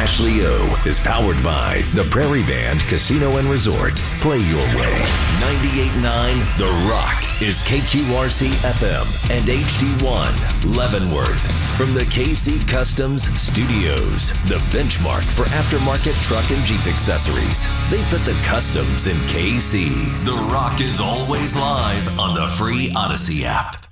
Ashley O is powered by the Prairie Band Casino and Resort. Play your way. 98.9 The Rock is KQRC FM and HD1 Leavenworth. From the KC Customs Studios, the benchmark for aftermarket truck and Jeep accessories. They put the customs in KC. The Rock is always live on the free Odyssey app.